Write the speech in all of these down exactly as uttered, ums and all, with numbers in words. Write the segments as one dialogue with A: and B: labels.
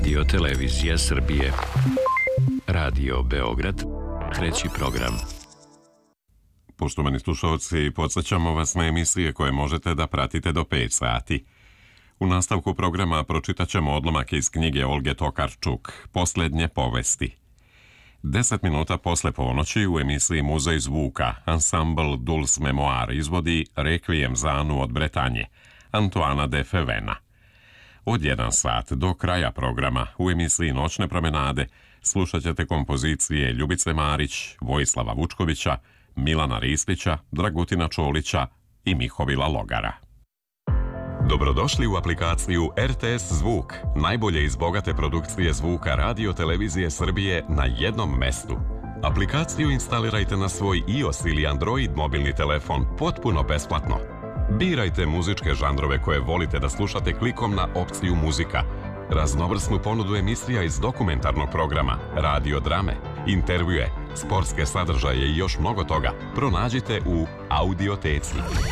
A: Radio Televizija Srbije. Radio Beograd, treći program.
B: Poštovani slušalci, podsjećamo vas na emisije koje možete da pratite do pet sati. U nastavku programa pročitat ćemo odlomak iz knjige Olge Tokarčuk, Posljednje povesti. Deset minuta posle ponoći u emisiji Muzej zvuka ansambl Dulce Memoir izvodi Rekvijem za Anu od Bretanje, Antoana de Fevena. Od jedan sat do kraja programa u emisiji Noćne promenade slušat ćete kompozicije Ljubice Marić, Vojislava Vučkovića, Milana Ristića, Dragutina Čolića i Mihovila Logara. Dobrodošli u aplikaciju R T S Zvuk, najbolje iz bogate produkcije zvuka Radio Televizije Srbije na jednom mestu. Aplikaciju instalirajte na svoj iOS ili Android mobilni telefon potpuno besplatno. Birajte muzičke žanrove koje volite da slušate klikom na opciju muzika. Raznovrsnu ponudu emisija iz dokumentarnog programa, radio drame, intervjue, sportske sadržaje i još mnogo toga pronađite u Audioteci.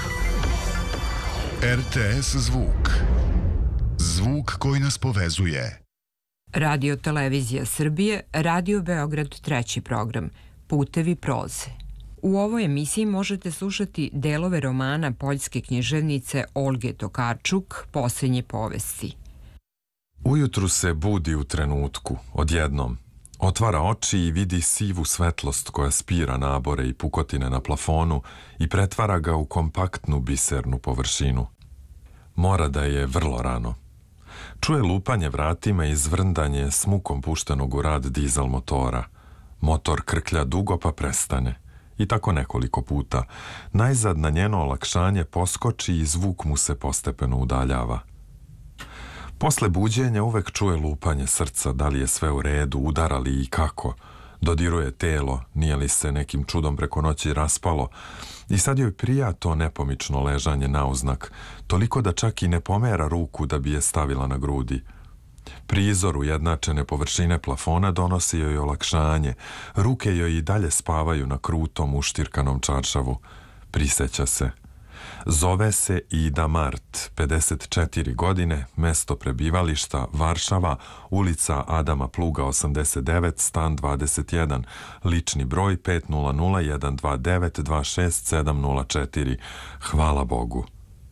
C: R T S Zvuk. Zvuk koji nas povezuje.
D: Radio Televizija Srbije, Radio Beograd, treći program, Putevi proze. U ovoj emisiji možete slušati delove romana poljske književnice Olge Tokarčuk, Posljednje povesti.
E: Ujutru se budi u trenutku, odjednom. Otvara oči i vidi sivu svetlost koja spira nabore i pukotine na plafonu i pretvara ga u kompaktnu bisernu površinu. Mora da je vrlo rano. Čuje lupanje vratima i zvrndanje s mukom puštenog u rad dizel motora. Motor krklja dugo pa prestane. I tako nekoliko puta. Najzad na njeno olakšanje poskoči i zvuk mu se postepeno udaljava. Posle buđenja uvek čuje lupanje srca, da li je sve u redu, udara li i kako. Dodiruje telo, nije li se nekim čudom preko noći raspalo. I sad joj prija to nepomično ležanje nauznak, toliko da čak i ne pomera ruku da bi je stavila na grudi. Prizor ujednačene površine plafona donosi joj olakšanje. Ruke joj i dalje spavaju na krutom uštirkanom čaršavu. Priseća se. Zove se Ida Mart, pedeset četiri godine, mesto prebivališta Varšava, ulica Adama Pluga osamdeset devet, stan dvadeset jedan, lični broj pet nula nula jedan dva devet dva šest sedam nula četiri. Hvala Bogu.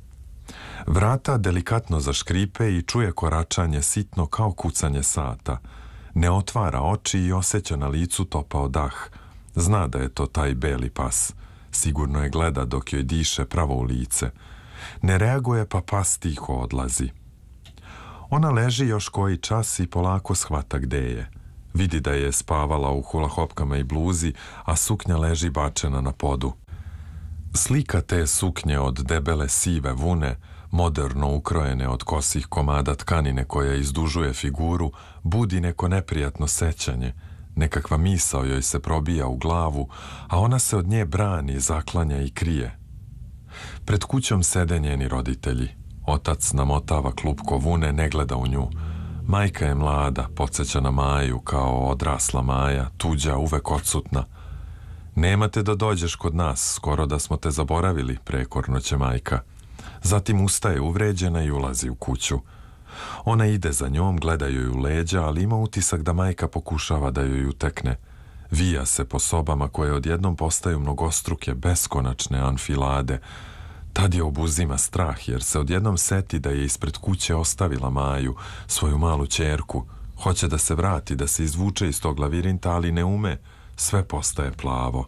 E: Vrata delikatno zaškripe i čuje koračanje sitno kao kucanje sata. Ne otvara oči i osjeća na licu topao dah. Zna da je to taj beli pas. Sigurno je gleda dok joj diše pravo u lice. Ne reaguje pa pas tiho odlazi. Ona leži još koji čas i polako shvata gde je. Vidi da je spavala u hulahopkama i bluzi, a suknja leži bačena na podu. Slika te suknje od debele sive vune, moderno ukrojene od kosih komada tkanine koja izdužuje figuru, budi neko neprijatno sećanje. Nekakva misao joj se probija u glavu, a ona se od nje brani, zaklanja i krije. Pred kućom sede njeni roditelji. Otac namotava klupko vune, ne gleda u nju. Majka je mlada, podsjeća na Maju kao odrasla Maja, tuđa, uvek odsutna. Nemate da dođeš kod nas, skoro da smo te zaboravili, prekorno će majka. Zatim ustaje uvređena i ulazi u kuću. Ona ide za njom, gleda joj u leđa, ali ima utisak da majka pokušava da joj utekne. Vija se po sobama koje odjednom postaju mnogostruke, beskonačne anfilade. Tad je obuzima strah, jer se odjednom seti da je ispred kuće ostavila Maju, svoju malu ćerku. Hoće da se vrati, da se izvuče iz tog lavirinta, ali ne ume. Sve postaje plavo.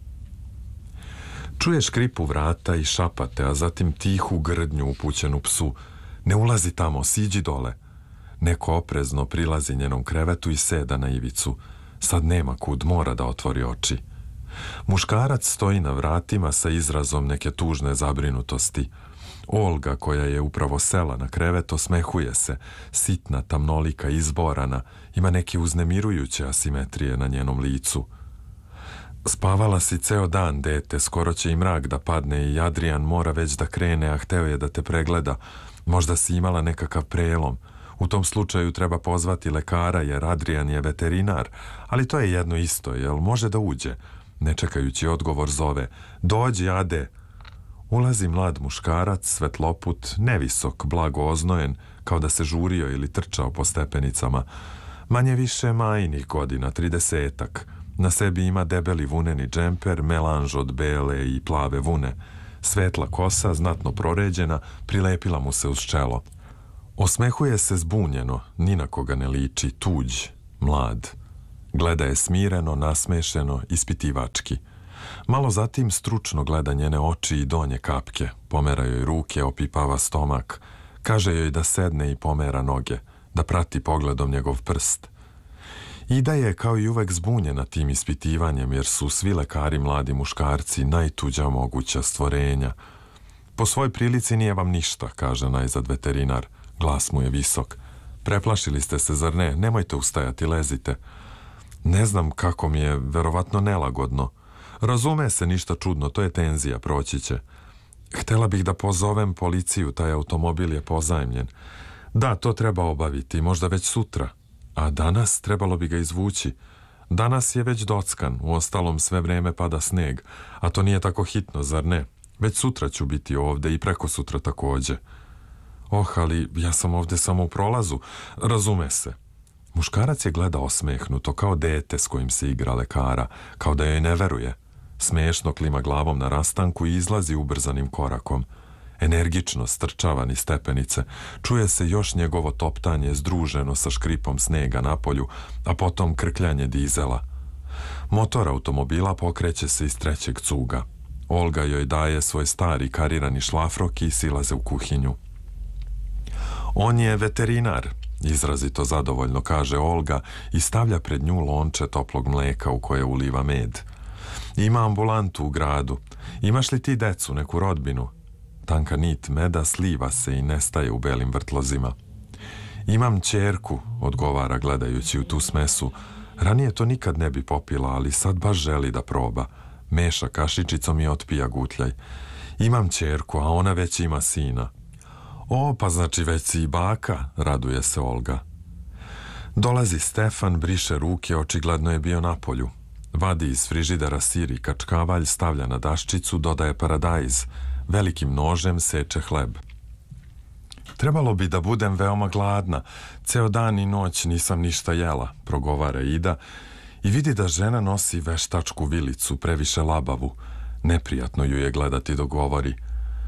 E: Čuje škripu vrata i šapate, a zatim tihu grdnju upućenu psu. Ne ulazi tamo, siđi dole. Neko oprezno prilazi njenom krevetu i seda na ivicu. Sad nema kud, mora da otvori oči. Muškarac stoji na vratima sa izrazom neke tužne zabrinutosti. Olga, koja je upravo sela na krevet, osmehuje se, sitna, tamnolika, izborana, ima neke uznemirujuće asimetrije na njenom licu. Spavala si ceo dan, dete, skoro će i mrak da padne i Adrian mora već da krene, a hteo je da te pregleda. Možda si imala nekakav prelom. U tom slučaju treba pozvati lekara jer Adrian je veterinar, ali to je jedno isto, jel može da uđe? Ne čekajući odgovor zove, dođi Ade. Ulazi mlad muškarac, svetloput, nevisok, blago oznojen, kao da se žurio ili trčao po stepenicama. Manje više majinih godina, tridesetak. Na sebi ima debeli vuneni džemper, melanž od bele i plave vune. Svetla kosa, znatno proređena, prilepila mu se uz čelo. Osmehuje se zbunjeno, ni na koga ne liči, tuđ, mlad. Gleda je smireno, nasmešeno, ispitivački. Malo zatim stručno gleda njene oči i donje kapke, pomera joj ruke, opipava stomak, kaže joj da sedne i pomera noge, da prati pogledom njegov prst. Ida je kao i uvek zbunjena tim ispitivanjem, jer su svi lekari mladi muškarci najtuđa moguća stvorenja. Po svoj prilici nije vam ništa, kaže najzad veterinar. Glas mu je visok. Preplašili ste se, zar ne? Nemojte ustajati, lezite. Ne znam kako mi je, verovatno nelagodno. Razume se, ništa čudno, to je tenzija, proći će. Htela bih da pozovem policiju, taj automobil je pozajmljen. Da, to treba obaviti, možda već sutra. A danas trebalo bi ga izvući. Danas je već dockan, uostalom sve vreme pada sneg, a to nije tako hitno, zar ne? Već sutra ću biti ovde i preko sutra takođe. Oh, ali ja sam ovde samo u prolazu, razume se. Muškarac je gleda osmehnuto, kao dete s kojim se igra lekara, kao da joj ne veruje. Smešno klima glavom na rastanku i izlazi ubrzanim korakom. Energično strčava niz stepenice, čuje se još njegovo toptanje združeno sa škripom snega na polju, a potom krkljanje dizela. Motor automobila pokreće se iz trećeg cuga. Olga joj daje svoj stari karirani šlafrok i silaze u kuhinju. On je veterinar, izrazito zadovoljno kaže Olga i stavlja pred nju lonče toplog mleka u koje uliva med. Ima ambulantu u gradu. Imaš li ti decu, neku rodbinu? Tanka nit meda sliva se i nestaje u belim vrtlozima. Imam ćerku, odgovara gledajući u tu smesu. Ranije to nikad ne bi popila, ali sad baš želi da proba. Meša kašičicom i otpija gutljaj. Imam ćerku, a ona već ima sina. O, pa znači već si i baka, raduje se Olga. Dolazi Stefan, briše ruke, očigledno je bio na polju. Vadi iz frižidera sir i kačkavalj, stavlja na daščicu, dodaje paradajz. Velikim nožem seče hleb. Trebalo bi da budem veoma gladna. Ceo dan i noć nisam ništa jela, progovara Ida i vidi da žena nosi veštačku vilicu, previše labavu. Neprijatno ju je gledati dok govori.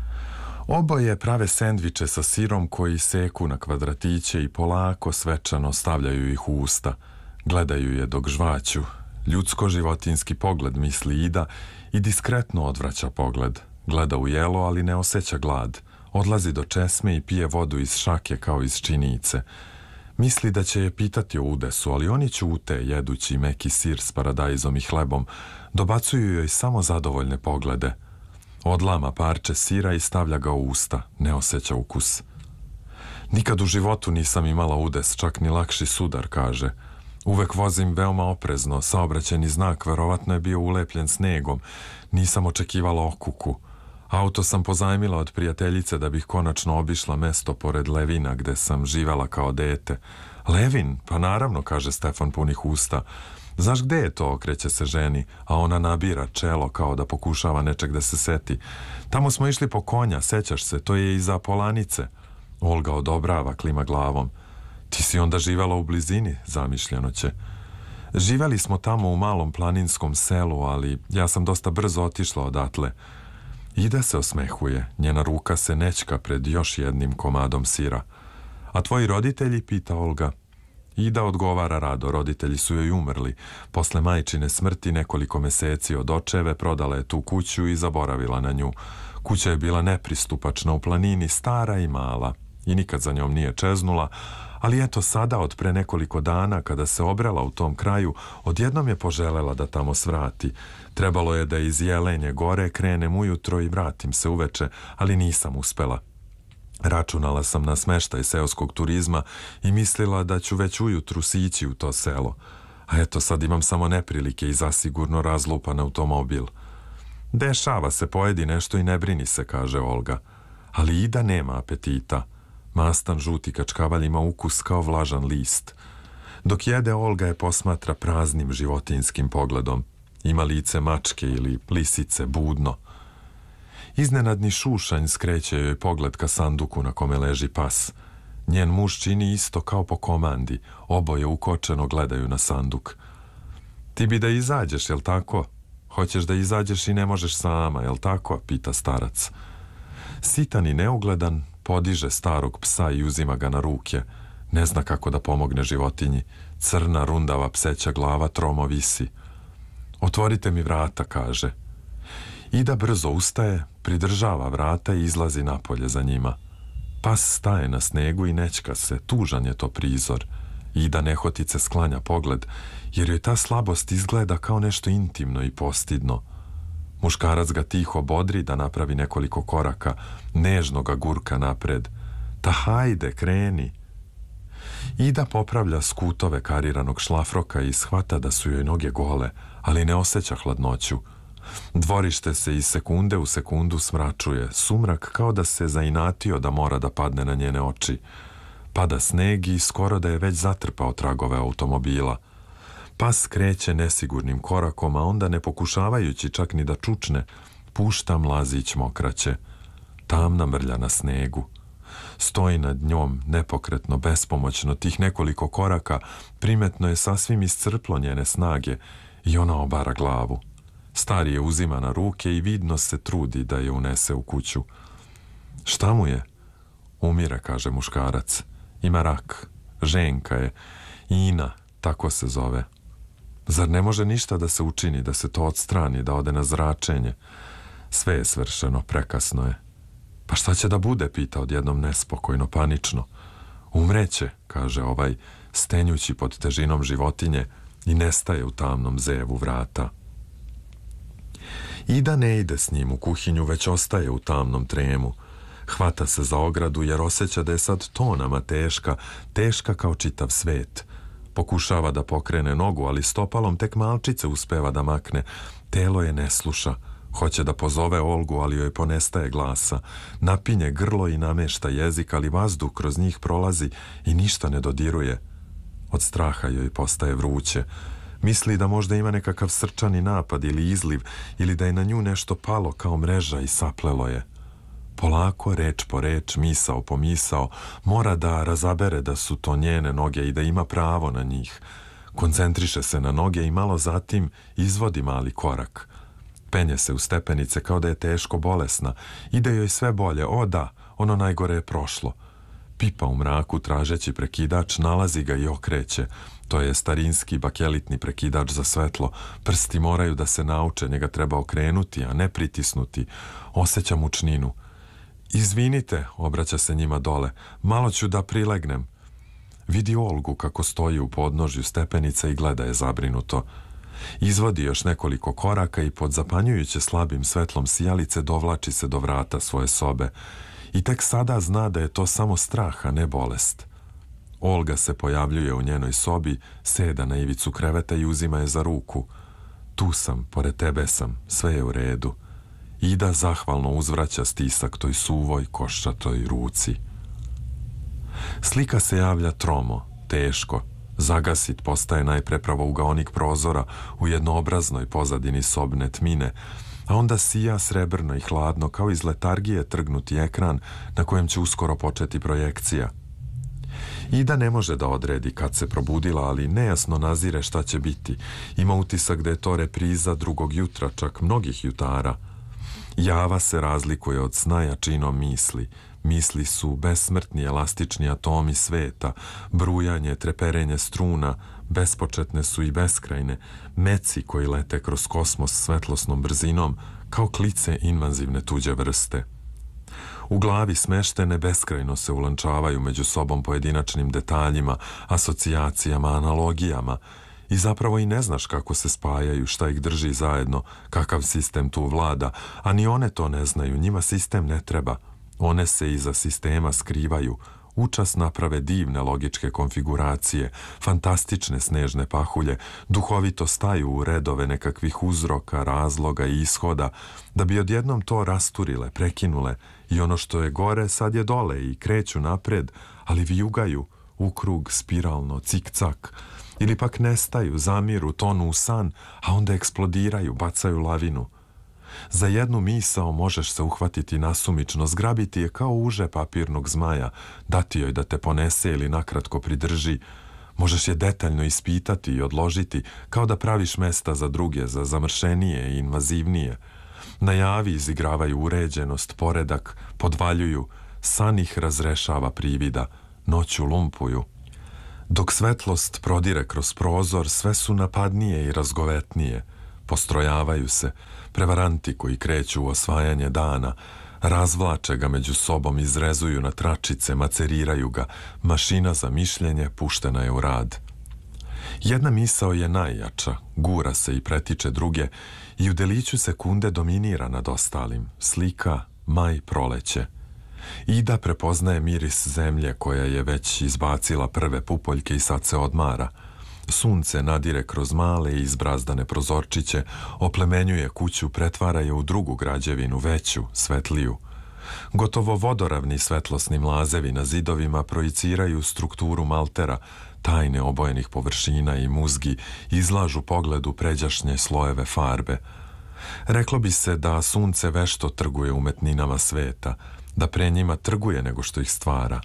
E: Oboje prave sendviče sa sirom koji seku na kvadratiće i polako svečano stavljaju ih u usta. Gledaju je dok žvaću. Ljudsko-životinski pogled, misli Ida, i diskretno odvraća pogled. Gleda u jelo, ali ne osjeća glad. Odlazi do česme i pije vodu iz šake kao iz činice. Misli da će je pitati o udesu, ali oni ćute, jedući meki sir s paradajzom i hlebom. Dobacuju joj samo zadovoljne poglede. Odlama parče sira i stavlja ga u usta. Ne osjeća ukus. Nikad u životu nisam imala udes, čak ni lakši sudar, kaže. Uvek vozim veoma oprezno, saobraćajni znak verovatno je bio ulepljen snegom. Nisam očekivala okuku. Auto sam pozajmila od prijateljice da bih konačno obišla mesto pored Levina gde sam živela kao dete. Levin? Pa naravno, kaže Stefan punih usta. Znaš gde je to, okreće se ženi, a ona nabira čelo kao da pokušava nečeg da se seti. Tamo smo išli po konja, sećaš se, to je iza Polanice. Olga odobrava, klima glavom. Ti si onda živela u blizini, zamišljeno će. Živeli smo tamo u malom planinskom selu, ali ja sam dosta brzo otišla odatle. Ida se osmehuje, njena ruka se nećka pred još jednim komadom sira. A tvoji roditelji, pita Olga. Ida odgovara rado, roditelji su joj umrli. Posle majčine smrti nekoliko meseci od očeve prodala je tu kuću i zaboravila na nju. Kuća je bila nepristupačna u planini, stara i mala. I nikad za njom nije čeznula, ali eto sada od pre nekoliko dana kada se obrela u tom kraju, odjednom je poželela da tamo svrati. Trebalo je da iz Jelenje gore krenem ujutro i vratim se uveče, ali nisam uspela. Računala sam na smeštaj seoskog turizma i mislila da ću već ujutru sići u to selo. A eto sad imam samo neprilike i zasigurno razlupan automobil. Dešava se, pojedi nešto i ne brini se, kaže Olga. Ali Ida nema apetita. Mastan žuti kačkavalj ima ukus kao vlažan list. Dok jede, Olga je posmatra praznim životinskim pogledom. Ima lice mačke ili lisice, budno. Iznenadni šušanj skreće joj pogled ka sanduku na kome leži pas. Njen muž čini isto kao po komandi, oboje ukočeno gledaju na sanduk. Ti bi da izađeš, jel tako? Hoćeš da izađeš i ne možeš sama, jel tako? Pita starac. Sitan i neugledan podiže starog psa i uzima ga na ruke. Ne zna kako da pomogne životinji. Crna, rundava pseća glava tromo visi. Otvorite mi vrata, kaže. Ida brzo ustaje, pridržava vrata i izlazi napolje za njima. Pas staje na snegu i nećka se, tužan je to prizor. Ida nehotice sklanja pogled, jer joj ta slabost izgleda kao nešto intimno i postidno. Muškarac ga tiho bodri da napravi nekoliko koraka, nežno ga gurka napred. Ta hajde, kreni. Ida popravlja skutove kariranog šlafroka i shvata da su joj noge gole, ali ne osjeća hladnoću. Dvorište se iz sekunde u sekundu smračuje, sumrak kao da se zainatio da mora da padne na njene oči. Pada sneg i skoro da je već zatrpao tragove automobila. Pas kreće nesigurnim korakom, a onda ne pokušavajući čak ni da čučne, pušta mlazić mokraće. Tamna mrlja na snegu. Stoji nad njom, nepokretno, bespomoćno, tih nekoliko koraka, primetno je sasvim iscrplo njene snage i ona obara glavu. Stari je uzima na ruke i vidno se trudi da je unese u kuću. Šta mu je? Umire, kaže muškarac. Ima rak. Ženka je. Ina, tako se zove. Zar ne može ništa da se učini, da se to odstrani, da ode na zračenje? Sve je svršeno, prekasno je. Pa šta će da bude, pita odjednom nespokojno, panično. Umreće, kaže ovaj, stenjući pod težinom životinje i nestaje u tamnom zevu vrata. Ida ne ide s njim u kuhinju, već ostaje u tamnom tremu. Hvata se za ogradu jer osjeća da je sad tonama teška, teška kao čitav svet. Pokušava da pokrene nogu, ali stopalom tek malčice uspeva da makne. Telo je ne sluša. Hoće da pozove Olgu, ali joj ponestaje glasa. Napinje grlo i namešta jezik, ali vazduh kroz njih prolazi i ništa ne dodiruje. Od straha joj postaje vruće. Misli da možda ima nekakav srčani napad ili izliv, ili da je na nju nešto palo kao mreža i saplelo je. Polako, reč po reč, misao po misao, mora da razabere da su to njene noge i da ima pravo na njih. Koncentriše se na noge i malo zatim izvodi mali korak. Penje se u stepenice kao da je teško bolesna. Ide joj sve bolje, o da, ono najgore je prošlo. Pipa u mraku tražeći prekidač, nalazi ga i okreće. To je starinski bakelitni prekidač za svetlo. Prsti moraju da se nauče, njega treba okrenuti, a ne pritisnuti. Osjeća mučninu. Izvinite, obraća se njima dole, malo ću da prilegnem. Vidi Olgu kako stoji u podnožju stepenica i gleda je zabrinuto. Izvodi još nekoliko koraka i pod zapanjujuće slabim svetlom sijalice dovlači se do vrata svoje sobe. I tek sada zna da je to samo strah, a ne bolest. Olga se pojavljuje u njenoj sobi, seda na ivicu kreveta i uzima je za ruku. Tu sam, pored tebe sam, sve je u redu. Ida zahvalno uzvraća stisak toj suvoj, koščatoj ruci. Slika se javlja tromo, teško. Zagasit postaje najpre pravougaonik prozora u jednoobraznoj pozadini sobne tmine, a onda sija srebrno i hladno kao iz letargije trgnuti ekran na kojem će uskoro početi projekcija. Ida ne može da odredi kad se probudila, ali nejasno nazire šta će biti. Ima utisak da je to repriza drugog jutra, čak mnogih jutara. Java se razlikuje od sna jačinom misli. Misli su besmrtni elastični atomi sveta, brujanje, treperenje struna, bespočetne su i beskrajne, meci koji lete kroz kosmos svetlosnom brzinom, kao klice invazivne tuđe vrste. U glavi smeštene beskrajno se ulančavaju među sobom pojedinačnim detaljima, asocijacijama, analogijama, i zapravo i ne znaš kako se spajaju, šta ih drži zajedno, kakav sistem tu vlada, a ni one to ne znaju, njima sistem ne treba. One se iza sistema skrivaju, učas naprave divne logičke konfiguracije, fantastične snežne pahulje, duhovito staju u redove nekakvih uzroka, razloga i ishoda, da bi odjednom to rasturile, prekinule, i ono što je gore sad je dole i kreću napred, ali vijugaju, ukrug, spiralno, cik-cak, ili pak nestaju, zamiru, tonu u san, a onda eksplodiraju, bacaju lavinu. Za jednu misao možeš se uhvatiti nasumično, zgrabiti je kao uže papirnog zmaja, dati joj da te ponese ili nakratko pridrži. Možeš je detaljno ispitati i odložiti, kao da praviš mesta za druge, za zamršenije i invazivnije. Najavi izigravaju uređenost, poredak, podvaljuju, san ih razrešava privida, noću lumpuju. Dok svetlost prodire kroz prozor, sve su napadnije i razgovetnije. Postrojavaju se, prevaranti koji kreću u osvajanje dana, razvlače ga među sobom, izrezuju na tračice, maceriraju ga, mašina za mišljenje puštena je u rad. Jedna misao je najjača, gura se i pretiče druge i u deliću sekunde dominira nad ostalim, slika maj proleće. Ida prepoznaje miris zemlje koja je već izbacila prve pupoljke i sad se odmara. Sunce nadire kroz male i izbrazdane prozorčiće, oplemenjuje kuću, pretvara je u drugu građevinu, veću, svetliju. Gotovo vodoravni svetlosni mlazevi na zidovima projiciraju strukturu maltera, tajne obojenih površina i muzgi izlažu pogledu pređašnje slojeve farbe. Reklo bi se da sunce vešto trguje umetninama sveta, da pre njima trguje nego što ih stvara.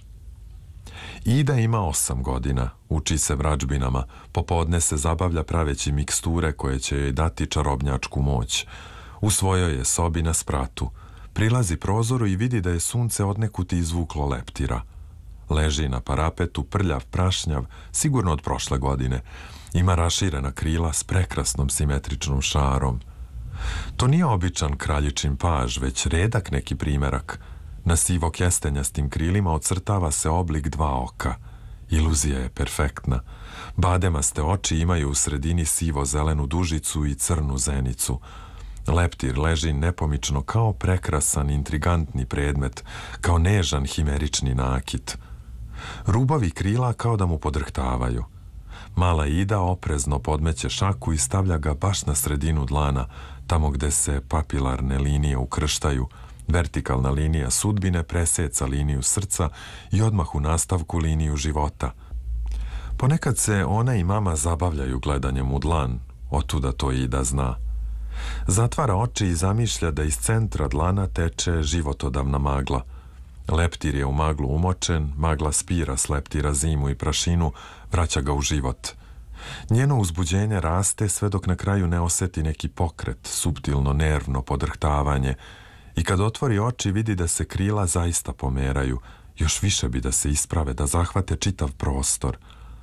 E: Ida ima osam godina, uči se vračbinama, popodne se zabavlja praveći miksture koje će joj dati čarobnjačku moć. U svojoj je sobi na spratu. Prilazi prozoru i vidi da je sunce odnekud izvuklo leptira. Leži na parapetu, prljav, prašnjav, sigurno od prošle godine. Ima raširena krila s prekrasnom simetričnom šarom. To nije običan kraljičin paž, već redak neki primerak. Na sivo kestenjastim krilima ocrtava se oblik dva oka. Iluzija je perfektna. Bademaste oči imaju u sredini sivo-zelenu dužicu i crnu zenicu. Leptir leži nepomično kao prekrasan, intrigantni predmet, kao nežan himerični nakit. Rubovi krila kao da mu podrhtavaju. Mala Ida oprezno podmeće šaku i stavlja ga baš na sredinu dlana, tamo gde se papilarne linije ukrštaju. Vertikalna linija sudbine preseca liniju srca i odmah u nastavku liniju života. Ponekad se ona i mama zabavljaju gledanjem u dlan, otuda to Ida zna. Zatvara oči i zamišlja da iz centra dlana teče životodavna magla. Leptir je u maglu umočen, magla spira s leptira zimu i prašinu, vraća ga u život. Njeno uzbuđenje raste sve dok na kraju ne oseti neki pokret, suptilno nervno podrhtavanje, i kad otvori oči vidi da se krila zaista pomeraju, još više bi da se isprave, da zahvate čitav prostor.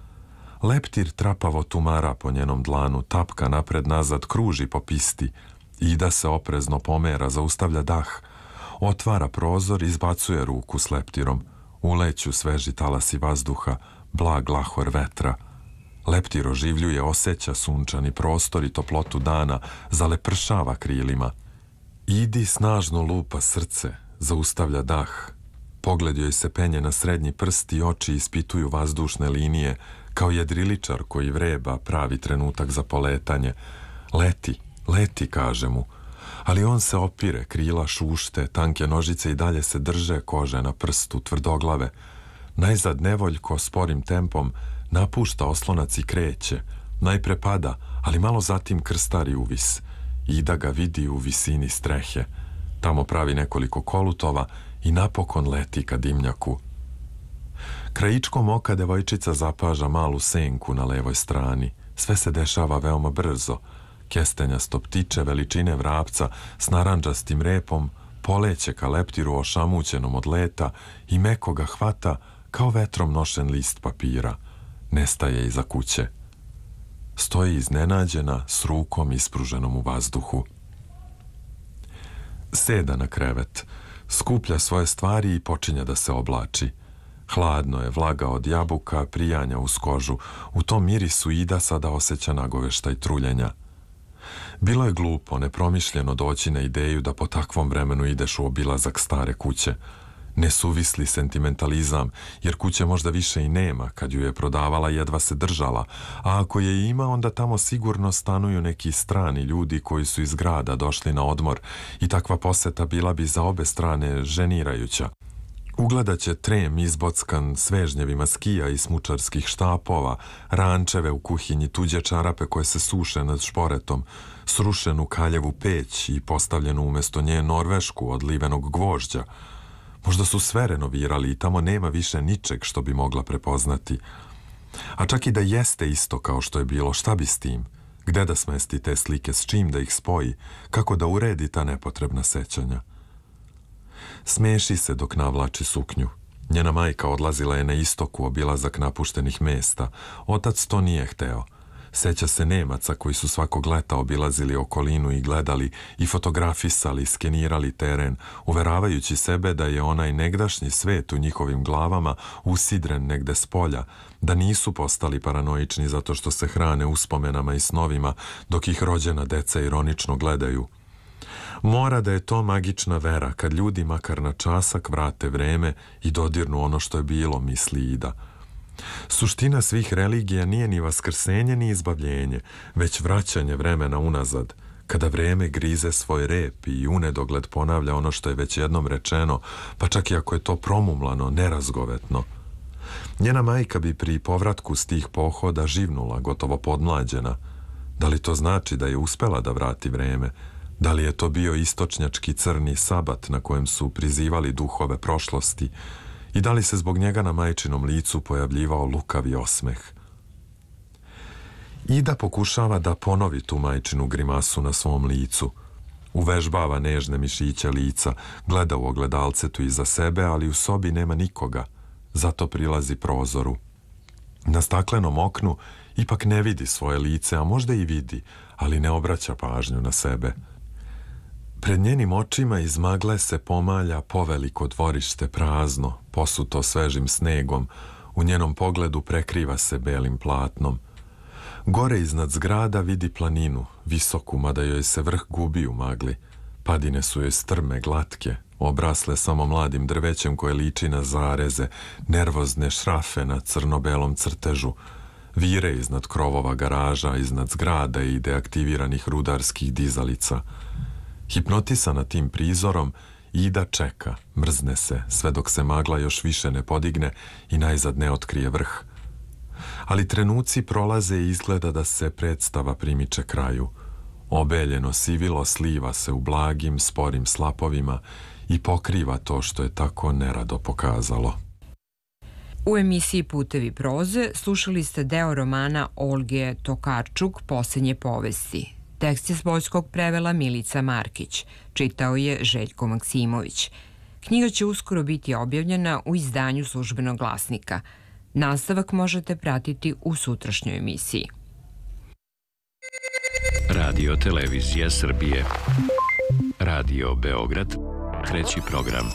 E: Leptir trapavo tumara po njenom dlanu, tapka napred-nazad, kruži po pisti. Ida se oprezno pomera, zaustavlja dah, otvara prozor, izbacuje ruku s leptirom. Uleću sveži talasi vazduha, blag lahor vetra. Leptir oživljuje, osjeća sunčani prostor i toplotu dana, zalepršava krilima. Idi snažno lupa srce, zaustavlja dah. Pogled joj se penje na srednji prst i oči ispituju vazdušne linije, kao jedriličar koji vreba pravi trenutak za poletanje. Leti, leti, kaže mu. Ali on se opire, krila šušte, tanke nožice i dalje se drže kože na prstu, tvrdoglave. Najzad nevoljko, sporim tempom, napušta oslonac i kreće. Najpre pada, ali malo zatim krstari uvis. Ida ga vidi u visini strehe. Tamo pravi nekoliko kolutova i napokon leti ka dimnjaku. Krajičkom oka devojčica zapaža malu senku na levoj strani. Sve se dešava veoma brzo. Kestenjasto ptiče veličine vrapca s narandžastim repom poleće ka leptiru ošamućenom od leta i meko ga hvata kao vetrom nošen list papira. Nestaje iza kuće. Stoji iznenađena s rukom ispruženom u vazduhu. Seda na krevet, skuplja svoje stvari i počinje da se oblači. Hladno je, vlaga od jabuka prijanja uz kožu. U tom mirisu Ida sada osjeća nagoveštaj truljenja. Bilo je glupo, nepromišljeno doći na ideju da po takvom vremenu ideš u obilazak stare kuće. Nesuvisli sentimentalizam, jer kuće možda više i nema, kad ju je prodavala jedva se držala, a ako je ima, onda tamo sigurno stanuju neki strani ljudi koji su iz grada došli na odmor i takva poseta bila bi za obe strane ženirajuća. Ugledat će trem izbockan svežnjevima skija i smučarskih štapova, rančeve u kuhinji, tuđe čarape koje se suše nad šporetom, srušenu kaljevu peć i postavljenu umjesto nje norvešku od livenog gvožđa. Možda su sve renovirali i tamo nema više ničeg što bi mogla prepoznati. A čak i da jeste isto kao što je bilo, šta bi s tim? Gde da smesti te slike, s čim da ih spoji, kako da uredi ta nepotrebna sećanja? Smeši se dok navlači suknju. Njena majka odlazila je na istoku obilazak napuštenih mesta. Otac to nije hteo. Seća se Nemaca koji su svakog leta obilazili okolinu i gledali i fotografisali, skenirali teren, uveravajući sebe da je onaj negdašnji svet u njihovim glavama usidren negde s polja, da nisu postali paranoični zato što se hrane uspomenama i snovima dok ih rođena deca ironično gledaju. Mora da je to magična vera kad ljudi makar na časak vrate vreme i dodirnu ono što je bilo, misli Ida. Suština svih religija nije ni vaskrsenje ni izbavljenje, već vraćanje vremena unazad, kada vreme grize svoj rep i u nedogled ponavlja ono što je već jednom rečeno, pa čak i ako je to promumlano, nerazgovetno. Njena majka bi pri povratku s tih pohoda živnula, gotovo podmlađena. Da li to znači da je uspela da vrati vreme? Da li je to bio istočnjački crni sabat na kojem su prizivali duhove prošlosti i da li se zbog njega na majčinom licu pojavljivao lukavi osmeh? Ida pokušava da ponovi tu majčinu grimasu na svom licu. Uvežbava nežne mišiće lica, gleda u ogledalcetu iza sebe, ali u sobi nema nikoga. Zato prilazi prozoru. Na staklenom oknu ipak ne vidi svoje lice, a možda i vidi, ali ne obraća pažnju na sebe. Pred njenim očima iz magle se pomalja poveliko dvorište prazno, posuto svežim snegom, u njenom pogledu prekriva se belim platnom. Gore iznad zgrada vidi planinu, visoku, mada joj se vrh gubi u magli. Padine su joj strme, glatke, obrasle samo mladim drvećem koje liči na zareze, nervozne šrafe na crno-belom crtežu, vire iznad krovova garaža, iznad zgrada i deaktiviranih rudarskih dizalica. Hipnotisana tim prizorom, Ida čeka, mrzne se, sve dok se magla još više ne podigne i najzad ne otkrije vrh. Ali trenuci prolaze i izgleda da se predstava primiče kraju. Obeljeno sivilo sliva se u blagim, sporim slapovima i pokriva to što je tako nerado pokazalo.
D: U emisiji Putevi proze slušali ste deo romana Olge Tokarčuk Posljednje povesti. Tekst je s poljskog prevela Milica Markić, čitao je Željko Maksimović. Knjiga će uskoro biti objavljena u izdanju Službenog glasnika. Nastavak možete pratiti u sutrašnjoj emisiji.
A: Radio Televizija Srbije. Radio Beograd. Treći program.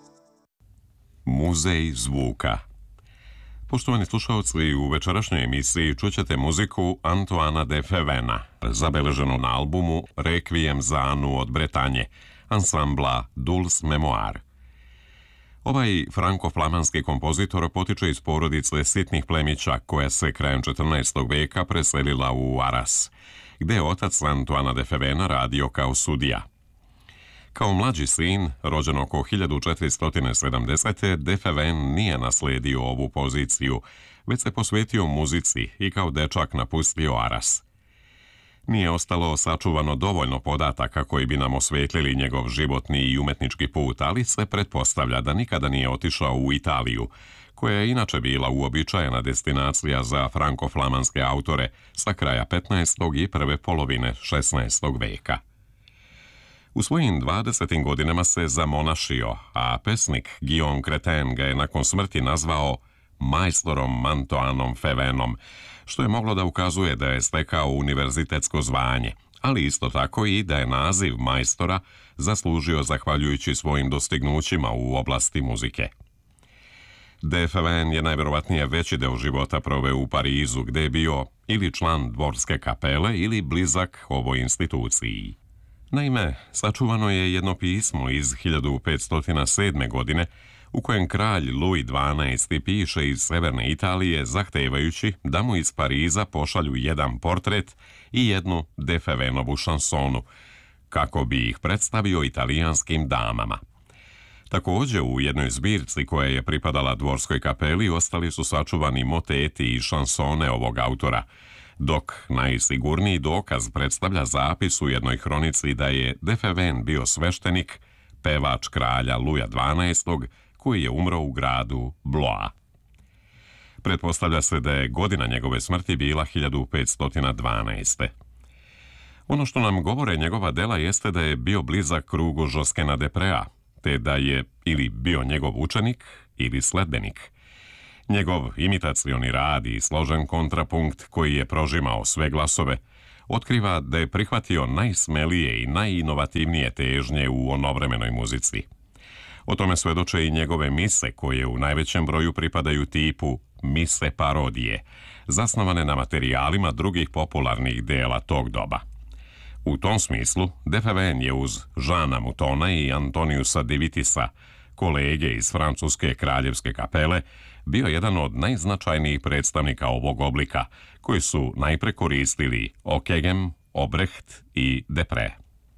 B: Muzej zvuka. Poštovani slušalci, u večerašnjoj emisiji čućete muziku Antoana de Fevena, zabeleženu na albumu Requiem za Anu od Bretanje, ansambla Dulce Memoir. Ovaj franko-flamanski kompozitor potiče iz porodice sitnih plemića koja se krajem četrnaestog veka preselila u Aras, gde je otac Antoana de Fevena radio kao sudija. Kao mlađi sin, rođen oko hiljadu četiristo sedamdesete. de Feven nije nasledio ovu poziciju, već se posvetio muzici i kao dečak napustio Aras. Nije ostalo sačuvano dovoljno podataka koji bi nam osvetlili njegov životni i umetnički put, ali se pretpostavlja da nikada nije otišao u Italiju, koja je inače bila uobičajena destinacija za franko-flamanske autore sa kraja petnaestog i prve polovine šesnaestog veka. U svojim dvadesetim godinama se zamonašio, a pesnik Guillaume Cretin ga je nakon smrti nazvao majstorom Antoanom Fevenom, što je moglo da ukazuje da je stekao univerzitetsko zvanje, ali isto tako i da je naziv majstora zaslužio zahvaljujući svojim dostignućima u oblasti muzike. De Feven je najverovatnije veći deo života proveo u Parizu, gde je bio ili član dvorske kapele ili blizak ovoj instituciji. Naime, sačuvano je jedno pismo iz hiljadu petsto sedme. godine u kojem kralj Louis dvanaesti. piše iz severne Italije zahtevajući da mu iz Pariza pošalju jedan portret i jednu De Fevenovu šansonu, kako bi ih predstavio italijanskim damama. Također u jednoj zbirci koja je pripadala dvorskoj kapeli ostali su sačuvani moteti i šansone ovog autora, dok najsigurniji dokaz predstavlja zapis u jednoj hronici da je de Feven bio sveštenik, pevač kralja Luja dvanaestog, koji je umro u gradu Blois. Pretpostavlja se da je godina njegove smrti bila hiljadu petsto dvanaeste. Ono što nam govore njegova dela jeste da je bio blizak krugu Joskena Deprea, te da je ili bio njegov učenik ili sledbenik. Njegov imitacioni rad i složen kontrapunkt koji je prožimao sve glasove otkriva da je prihvatio najsmelije i najinovativnije težnje u onovremenoj muzici. O tome svedoče i njegove mise koje u najvećem broju pripadaju tipu mise parodije, zasnovane na materijalima drugih popularnih dela tog doba. U tom smislu, de Feven je uz Žana Moutona i Antoniusa de Vitisa, kolege iz francuske kraljevske kapele, bio jedan od najznačajnijih predstavnika ovog oblika, koji su najpre koristili Ockeghem, Obrecht i Depre.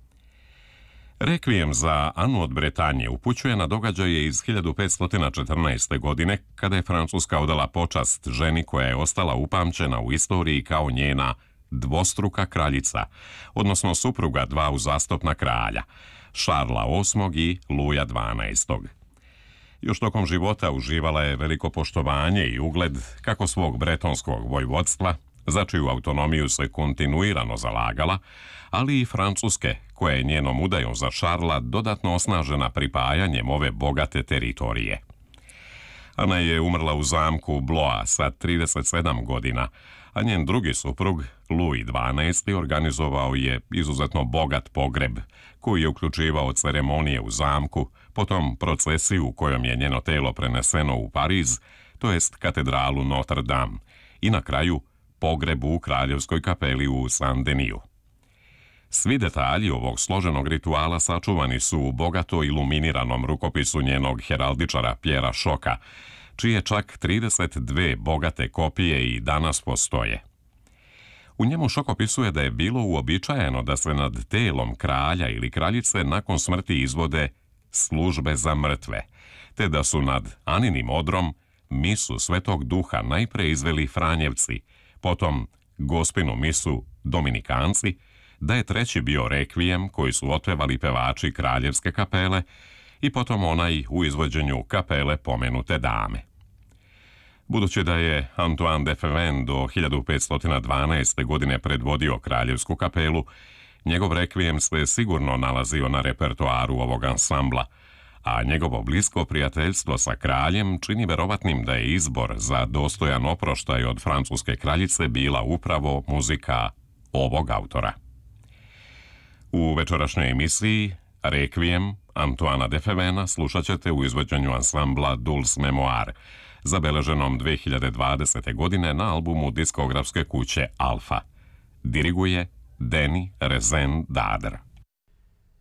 B: Rekvijem za Anu od Bretanje upućuje na događaje iz hiljadu petsto četrnaeste. godine, kada je Francuska odala počast ženi koja je ostala upamćena u istoriji kao njena dvostruka kraljica, odnosno supruga dva uzastopna kralja, Šarla osmog i Luja dvanaestog. Još tokom života uživala je veliko poštovanje i ugled kako svog bretonskog vojvodstva, za čiju autonomiju se kontinuirano zalagala, ali i Francuske, koja je njenom udajom za Šarla dodatno osnažena pripajanjem ove bogate teritorije. Ana je umrla u zamku Blois sa trideset sedam godina, a njen drugi suprug, Louis dvanaesti, organizovao je izuzetno bogat pogreb, koji je uključivao ceremonije u zamku, potom procesiju u kojom je njeno telo preneseno u Pariz, to jest katedralu Notre Dame, i na kraju pogreb u kraljevskoj kapeli u Saint-Deniju. Svi detalji ovog složenog rituala sačuvani su u bogato iluminiranom rukopisu njenog heraldičara Pjera Šoka, čije čak trideset dve bogate kopije i danas postoje. U njemu Šok opisuje da je bilo uobičajeno da se nad telom kralja ili kraljice nakon smrti izvode službe za mrtve, te da su nad Aninim odrom misu Svetog Duha najpre izveli Franjevci, potom Gospinu misu Dominikanci, da je treći bio rekvijem koji su otpevali pevači kraljevske kapele i potom onaj u izvođenju kapele pomenute dame. Budući da je Antoine de Feven do hiljadu petsto dvanaeste. godine predvodio kraljevsku kapelu, njegov rekvijem se sigurno nalazio na repertoaru ovog ansambla, a njegovo blisko prijateljstvo sa kraljem čini verovatnim da je izbor za dostojan oproštaj od francuske kraljice bila upravo muzika ovog autora. U večerašnjoj emisiji Rekvijem Antoana de Fevena slušat ćete u izvođenju ansambla Dulce Memoir, zabeleženom dve hiljade dvadesete. godine na albumu diskografske kuće Alfa. Diriguje Danny Rezende Dader.